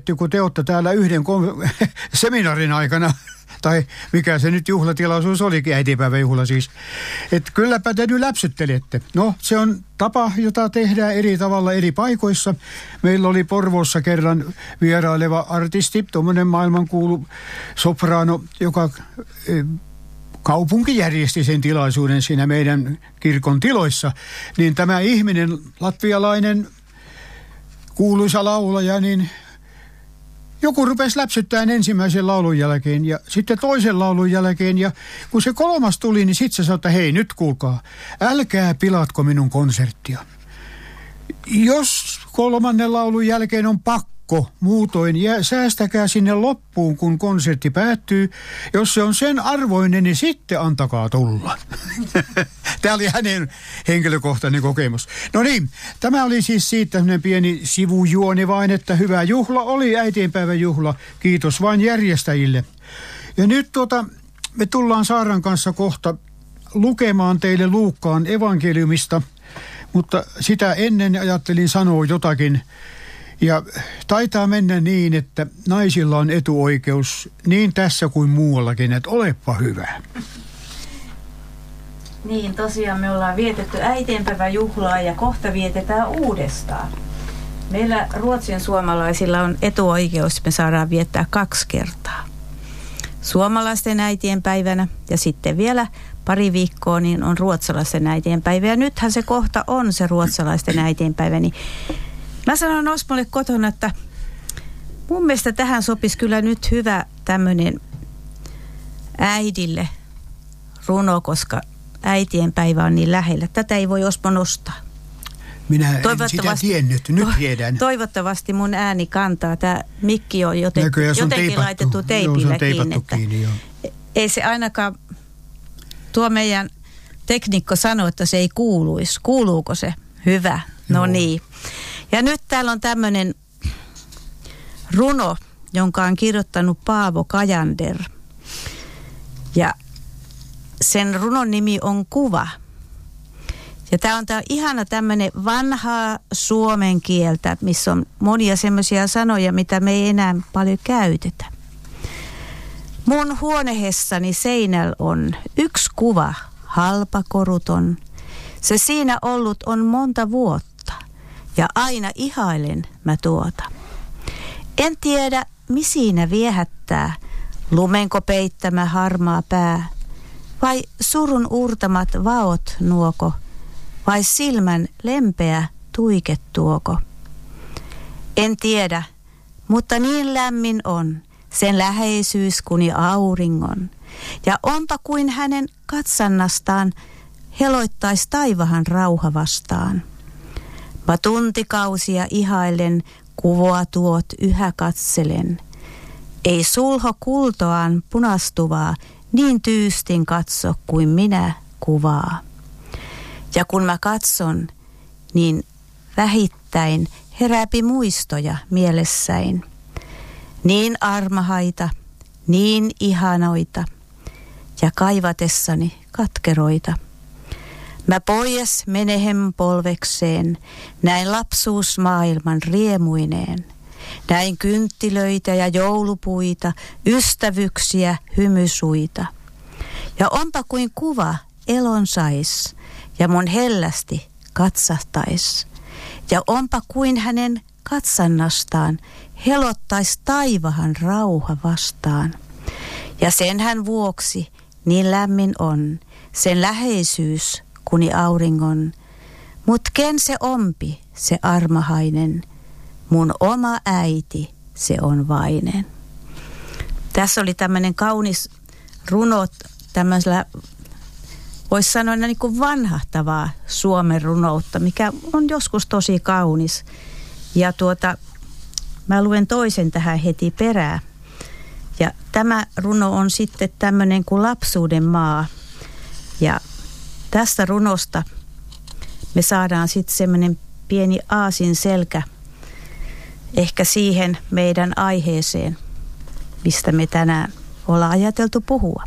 kun te olette täällä yhden seminaarin aikana, tai mikä se nyt juhlatilaisuus olikin, äitienpäiväjuhla siis, että kylläpä te nyt läpsyttelette. No, se on tapa, jota tehdään eri tavalla eri paikoissa. Meillä oli Porvoossa kerran vieraileva artisti, tuommoinen maailmankuulu sopraano, joka kaupunki järjesti sen tilaisuuden siinä meidän kirkon tiloissa. Niin tämä ihminen, latvialainen kuuluisa laulaja, niin joku rupesi läpsyttämään ensimmäisen laulun jälkeen ja sitten toisen laulun jälkeen. Ja kun se kolmas tuli, niin sitten se sanoi, että hei, nyt kuulkaa, älkää pilatko minun konserttia. Jos kolmannen laulun jälkeen on pakko, muutoin säästäkää sinne loppuun, kun konsertti päättyy. Jos se on sen arvoinen, niin sitten antakaa tulla. Tämä oli hänen henkilökohtainen kokemus. No niin, tämä oli siis siitä tämmöinen pieni sivujuoni vain, että hyvä juhla oli äitienpäivän juhla. Kiitos vain järjestäjille. Ja nyt me tullaan Saaran kanssa kohta lukemaan teille Luukkaan evankeliumista, mutta sitä ennen ajattelin sanoa jotakin. Ja taitaa mennä niin, että naisilla on etuoikeus niin tässä kuin muuallakin, että olepa hyvä. Niin, tosiaan me ollaan vietetty äitienpäiväjuhlaa ja kohta vietetään uudestaan. Meillä Ruotsin suomalaisilla on etuoikeus, me saadaan viettää 2 kertaa. Suomalaisten äitienpäivänä ja sitten vielä pari viikkoa niin on ruotsalaisten äitienpäivä. Ja nythän se kohta on se ruotsalaisten äitienpäivä, niin mä sanon Osmolle kotona, että mun mielestä tähän sopisi kyllä nyt hyvä tämmöinen äidille runo, koska äitienpäivä on niin lähellä. Tätä ei voi Osmo nostaa. Minä en sitä tiennyt, nyt tiedän. Toivottavasti mun ääni kantaa. Tämä mikki on jotenkin laitettu teipillä kiinni. Ei se ainakaan, tuo meidän teknikko sanoi, että se ei kuuluisi. Kuuluuko se? Hyvä. No niin. Ja nyt täällä on tämmöinen runo, jonka on kirjoittanut Paavo Kajander. Ja sen runon nimi on Kuva. Ja tämä on ihana tämmöinen vanhaa suomen kieltä, missä on monia semmoisia sanoja, mitä me ei enää paljon käytetä. Mun huoneessani seinällä on yksi kuva, halpakoruton. Se siinä ollut on monta vuotta. Ja aina ihailen mä tuota. En tiedä, mi siinä viehättää, lumenko peittämä harmaa pää, vai surun uurtamat vaot nuoko, vai silmän lempeä tuike tuoko. En tiedä, mutta niin lämmin on sen läheisyys kuni auringon, ja onpa kuin hänen katsannastaan heloittais taivahan rauha vastaan. Mä tuntikausia ihailen, kuvoa tuot yhä katselen. Ei sulho kultoaan punastuvaa, niin tyystin katso kuin minä kuvaa. Ja kun mä katson, niin vähittäin herääpi muistoja mielessäin. Niin armahaita, niin ihanoita ja kaivatessani katkeroita. Mä pois menehem polvekseen, näin lapsuusmaailman riemuineen. Näin kynttilöitä ja joulupuita, ystävyksiä, hymysuita. Ja onpa kuin kuva elon sais, ja mun hellästi katsahtais. Ja onpa kuin hänen katsannastaan helottais taivahan rauha vastaan. Ja senhän vuoksi niin lämmin on sen läheisyys kuni auringon. Mut ken se ompi, se armahainen, mun oma äiti, se on vainen. Tässä oli tämmöinen kaunis runo, tämmöisellä, voisi sanoa niin kuin vanhahtavaa suomen runoutta, mikä on joskus tosi kaunis. Ja mä luen toisen tähän heti perään. Ja tämä runo on sitten tämmöinen kuin Lapsuuden maa. Ja tästä runosta me saadaan sitten semmoinen pieni aasinselkä ehkä siihen meidän aiheeseen, mistä me tänään ollaan ajateltu puhua.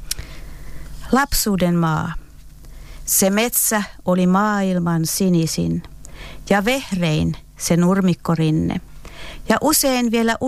Lapsuuden maa. Se metsä oli maailman sinisin ja vehrein se nurmikkorinne. Ja usein vielä